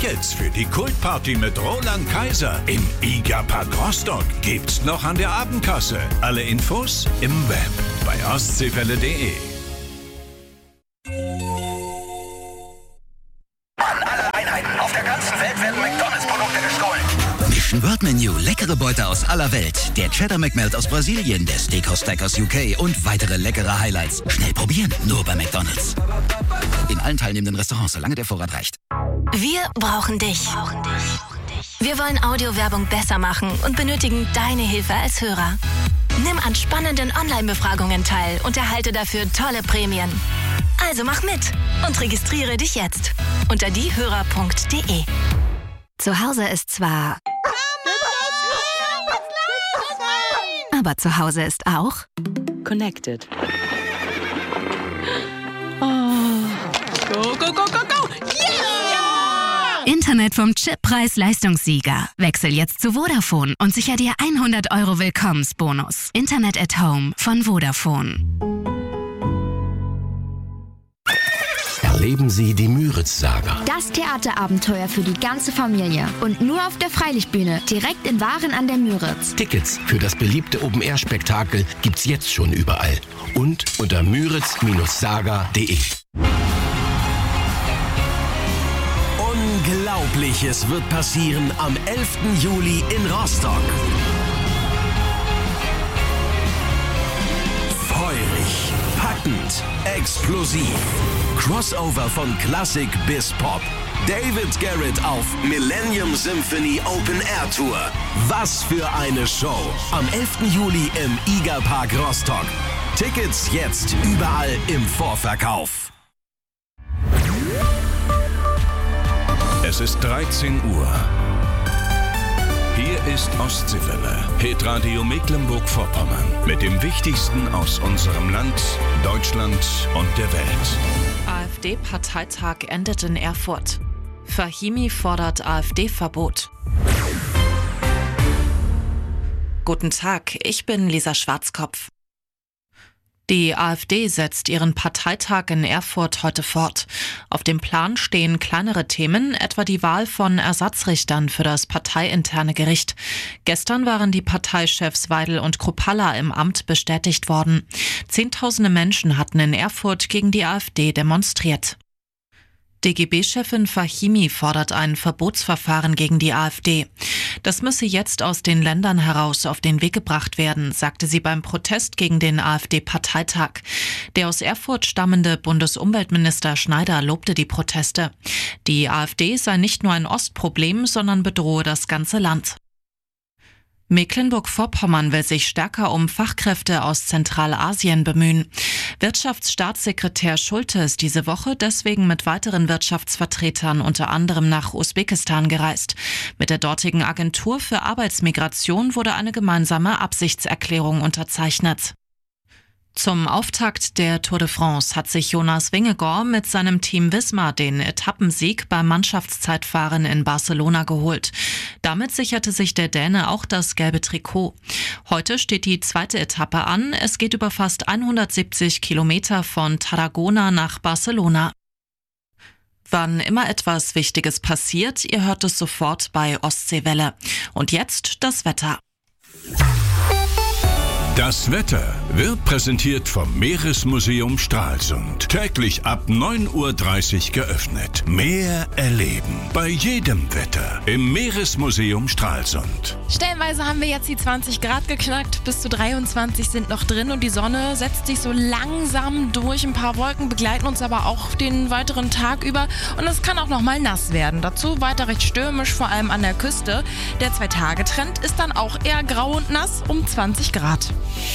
Tickets für die Kultparty mit Roland Kaiser im IGA-Park Rostock gibt's noch an der Abendkasse. Alle Infos im Web bei ostseewelle.de. An alle Einheiten auf der ganzen Welt werden McDonalds-Produkte gestohlen. Mission World Menu, leckere Beute aus aller Welt. Der Cheddar McMelt aus Brasilien, der Steakhouse Stack aus UK und weitere leckere Highlights. Schnell probieren, nur bei McDonalds. In allen teilnehmenden Restaurants, solange der Vorrat reicht. Wir brauchen dich. Wir wollen Audiowerbung besser machen und benötigen deine Hilfe als Hörer. Nimm an spannenden Online-Befragungen teil und erhalte dafür tolle Prämien. Also mach mit und registriere dich jetzt unter diehörer.de. Zu Hause ist zwar... Aber zu Hause ist auch... Connected. Oh. Go, go, go, go, go! Yeah! Internet vom Chip-Preis-Leistungssieger. Wechsel jetzt zu Vodafone und sicher dir 100 € Willkommensbonus. Internet at Home von Vodafone. Erleben Sie die Müritz-Saga. Das Theaterabenteuer für die ganze Familie. Und nur auf der Freilichtbühne, direkt in Waren an der Müritz. Tickets für das beliebte Open-Air-Spektakel gibt's jetzt schon überall. Und unter müritz-saga.de. Unglaubliches wird passieren am 11. Juli in Rostock. Feurig, packend, explosiv. Crossover von Klassik bis Pop. David Garrett auf Millennium Symphony Open Air Tour. Was für eine Show. Am 11. Juli im IGA-Park Rostock. Tickets jetzt überall im Vorverkauf. Es ist 13 Uhr. Hier ist Ostseewelle, Hitradio Mecklenburg-Vorpommern. Mit dem Wichtigsten aus unserem Land, Deutschland und der Welt. AfD-Parteitag endet in Erfurt. Fahimi fordert AfD-Verbot. Guten Tag, ich bin Lisa Schwarzkopf. Die AfD setzt ihren Parteitag in Erfurt heute fort. Auf dem Plan stehen kleinere Themen, etwa die Wahl von Ersatzrichtern für das parteiinterne Gericht. Gestern waren die Parteichefs Weidel und Kruppalla im Amt bestätigt worden. Zehntausende Menschen hatten in Erfurt gegen die AfD demonstriert. DGB-Chefin Fahimi fordert ein Verbotsverfahren gegen die AfD. Das müsse jetzt aus den Ländern heraus auf den Weg gebracht werden, sagte sie beim Protest gegen den AfD-Parteitag. Der aus Erfurt stammende Bundesumweltminister Schneider lobte die Proteste. Die AfD sei nicht nur ein Ostproblem, sondern bedrohe das ganze Land. Mecklenburg-Vorpommern will sich stärker um Fachkräfte aus Zentralasien bemühen. Wirtschaftsstaatssekretär Schulte ist diese Woche deswegen mit weiteren Wirtschaftsvertretern unter anderem nach Usbekistan gereist. Mit der dortigen Agentur für Arbeitsmigration wurde eine gemeinsame Absichtserklärung unterzeichnet. Zum Auftakt der Tour de France hat sich Jonas Vingegaard mit seinem Team Visma den Etappensieg beim Mannschaftszeitfahren in Barcelona geholt. Damit sicherte sich der Däne auch das gelbe Trikot. Heute steht die zweite Etappe an. Es geht über fast 170 Kilometer von Tarragona nach Barcelona. Wann immer etwas Wichtiges passiert, ihr hört es sofort bei Ostseewelle. Und jetzt das Wetter. Das Wetter wird präsentiert vom Meeresmuseum Stralsund. Täglich ab 9:30 Uhr geöffnet. Mehr erleben bei jedem Wetter im Meeresmuseum Stralsund. Stellenweise haben wir jetzt die 20 Grad geknackt, bis zu 23 sind noch drin und die Sonne setzt sich so langsam durch. Ein paar Wolken begleiten uns aber auch den weiteren Tag über und es kann auch noch mal nass werden. Dazu weiter recht stürmisch, vor allem an der Küste. Der 2-Tage-Trend ist dann auch eher grau und nass um 20 Grad.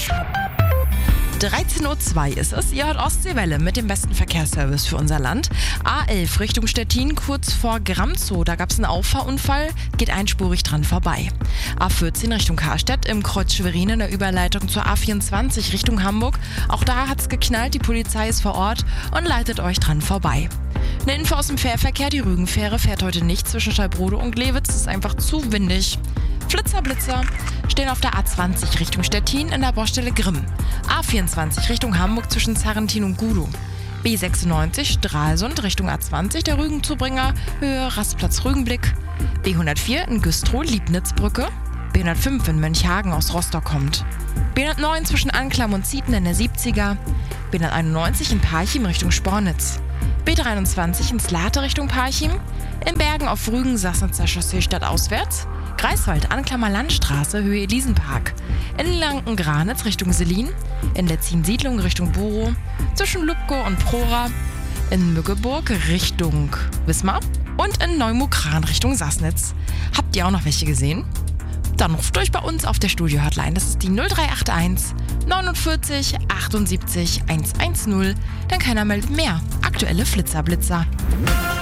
13:02 Uhr ist es. Ihr hört Ostseewelle mit dem besten Verkehrsservice für unser Land. A11 Richtung Stettin, kurz vor Gramzow. Da gab es einen Auffahrunfall, geht einspurig dran vorbei. A14 Richtung Karstedt im Kreuz Schwerin in der Überleitung zur A24 Richtung Hamburg. Auch da hat's geknallt, die Polizei ist vor Ort und leitet euch dran vorbei. Eine Info aus dem Fährverkehr, die Rügenfähre fährt heute nicht zwischen Schalbrode und Glewitz, ist einfach zu windig. Blitzer stehen auf der A20 Richtung Stettin in der Baustelle Grimm. A24 Richtung Hamburg zwischen Zarrentin und Gudow. B96 Stralsund Richtung A20 der Rügenzubringer, Höhe Rastplatz Rügenblick. B104 in Güstrow Liebnitzbrücke. B105 in Mönchhagen aus Rostock kommt. B109 zwischen Anklam und Zieten in der 70er. B191 in Parchim Richtung Spornitz. B23 ins Late Richtung Parchim. In Bergen auf Rügen Sassnitzer Chaussee stadtauswärts. Greifswald Anklammer Landstraße Höhe Elisenpark. In Lanken-Granitz Richtung Selin. In Letzin-Siedlung Richtung Borow. Zwischen Lübkow und Prora. In Müggeburg Richtung Wismar. Und in Neumukran Richtung Sassnitz. Habt ihr auch noch welche gesehen? Dann ruft durch bei uns auf der Studio-Hotline. Das ist die 0381 49 78 110. Denn keiner meldet mehr. Aktuelle Flitzer-Blitzer.